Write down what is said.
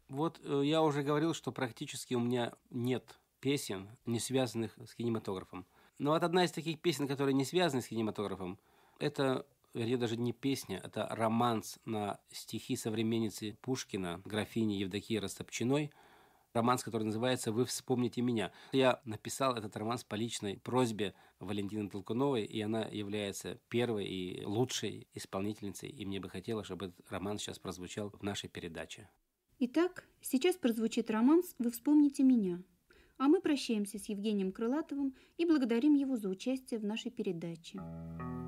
Я уже говорил, что практически у меня нет песен, не связанных с кинематографом. Но вот одна из таких песен, которые не связаны с кинематографом, это, вернее, даже не песня, это романс на стихи современницы Пушкина, графини Евдокии Растопчиной, романс, который называется «Вы вспомните меня». Я написал этот романс по личной просьбе Валентины Толкуновой, и она является первой и лучшей исполнительницей, и мне бы хотелось, чтобы этот роман сейчас прозвучал в нашей передаче. Итак, сейчас прозвучит романс «Вы вспомните меня». А мы прощаемся с Евгением Крылатовым и благодарим его за участие в нашей передаче.